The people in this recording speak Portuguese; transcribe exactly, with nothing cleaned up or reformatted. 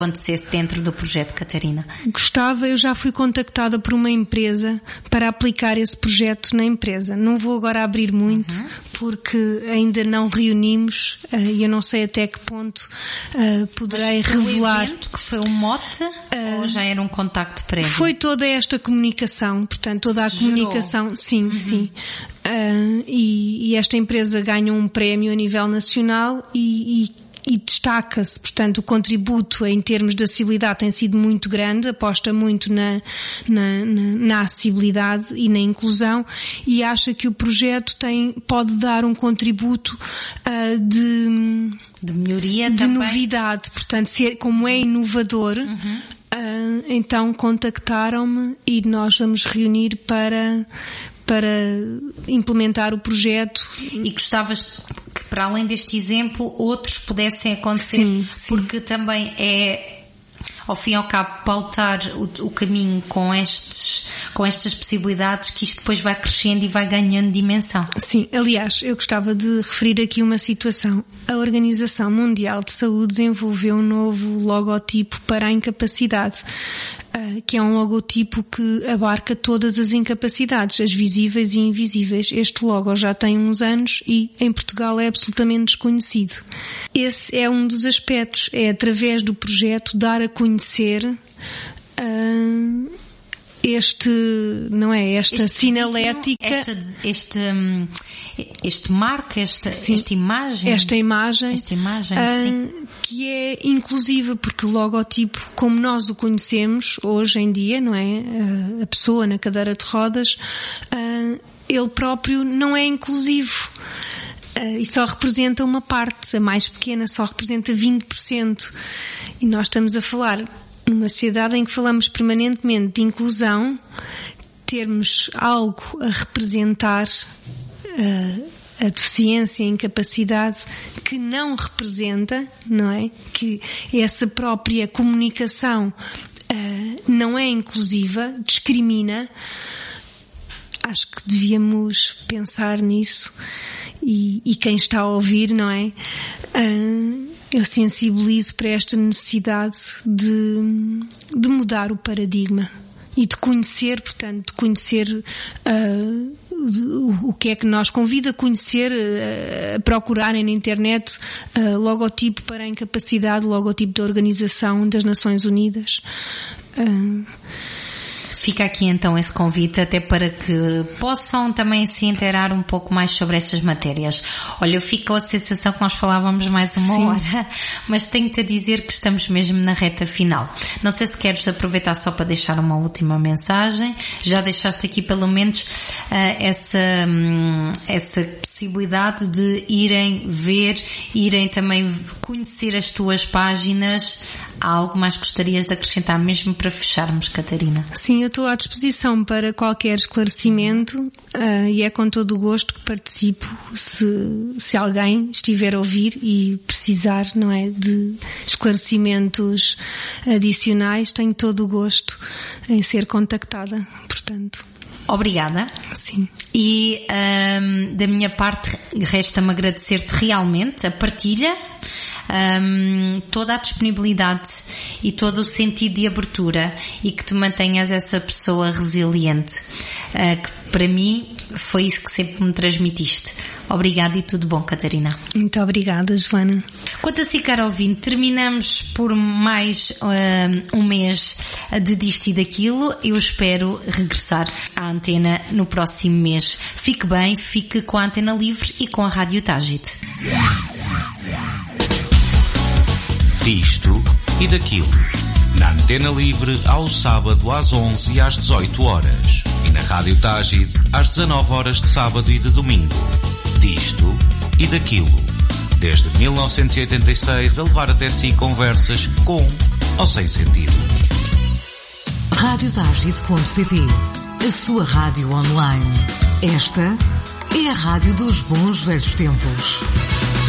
acontecesse dentro do projeto, Catarina? Gostava, eu já fui contactada por uma empresa para aplicar esse projeto na empresa. Não vou agora abrir muito, uhum. porque ainda não reunimos uh, e eu não sei até que ponto uh, poderei Mas revelar. O evento que foi um mote uh, ou já era um contacto prévio? Foi toda esta comunicação, portanto toda a Se comunicação, gerou. sim, uhum. sim. Uh, e, e esta empresa ganhou um prémio a nível nacional e, e E destaca-se, portanto, o contributo em termos de acessibilidade tem sido muito grande, aposta muito na, na, na, na acessibilidade e na inclusão e acha que o projeto tem, pode dar um contributo uh, de, de melhoria, de também. Novidade, portanto, ser, como é inovador, uhum. uh, então contactaram-me e nós vamos reunir para, para implementar o projeto. E gostavas que, para além deste exemplo, outros pudessem acontecer, sim, sim. porque também é, ao fim e ao cabo, pautar o, o caminho com estes, com estas possibilidades, que isto depois vai crescendo e vai ganhando dimensão. Sim, aliás, eu gostava de referir aqui uma situação. A Organização Mundial de Saúde desenvolveu um novo logotipo para a incapacidade, que é um logotipo que abarca todas as incapacidades, as visíveis e invisíveis. Este logo já tem uns anos e em Portugal é absolutamente desconhecido. Esse é um dos aspectos, é através do projeto dar a conhecer uh, este, não é, esta este sinalética, esta, este, este marco, esta, esta imagem, esta imagem, esta imagem uh, sim. que é inclusiva, porque o logotipo, como nós o conhecemos hoje em dia, não é, uh, a pessoa na cadeira de rodas, uh, ele próprio não é inclusivo. Uh, e só representa uma parte, a mais pequena só representa vinte por cento. E nós estamos a falar numa sociedade em que falamos permanentemente de inclusão, termos algo a representar uh, a deficiência e a incapacidade que não representa, não é? Que essa própria comunicação uh, não é inclusiva, discrimina. Acho que devíamos pensar nisso e, e quem está a ouvir, não é? Uh, eu sensibilizo para esta necessidade de, de mudar o paradigma e de conhecer, portanto, de conhecer uh, o, o que é que nos convida a conhecer, uh, a procurarem na internet uh, logotipo para a incapacidade, logotipo da Organização das Nações Unidas. Uh, Fica aqui então esse convite até para que possam também se inteirar um pouco mais sobre estas matérias. Olha, eu fico com a sensação que nós falávamos mais uma Sim. hora, mas tenho-te a dizer que estamos mesmo na reta final. Não sei se queres aproveitar só para deixar uma última mensagem. Já deixaste aqui pelo menos uh, essa, um, essa possibilidade de irem ver, irem também conhecer as tuas páginas. Há algo mais que gostarias de acrescentar mesmo para fecharmos, Catarina? Sim, eu estou à disposição para qualquer esclarecimento uh, e é com todo o gosto que participo se, se alguém estiver a ouvir e precisar, não é, de esclarecimentos adicionais, tenho todo o gosto em ser contactada, portanto. Obrigada. Sim. E um, da minha parte resta-me agradecer-te realmente a partilha, Um, toda a disponibilidade e todo o sentido de abertura e que te mantenhas essa pessoa resiliente, uh, que para mim foi isso que sempre me transmitiste. Obrigada e tudo bom, Catarina. Muito obrigada, Joana. Quanto a si, caro ouvinte, terminamos por mais uh, um mês de disto e daquilo. Eu espero regressar à antena no próximo mês. Fique bem, fique com a Antena Livre e com a Rádio Tágite. Disto e daquilo. Na Antena Livre, ao sábado às onze e às dezoito horas. E na Rádio Tágite, às dezanove horas de sábado e de domingo. Disto e daquilo. Desde mil novecentos e oitenta e seis a levar até si conversas com ou sem sentido. rádio tágite ponto pt, a sua rádio online. Esta é a rádio dos bons velhos tempos.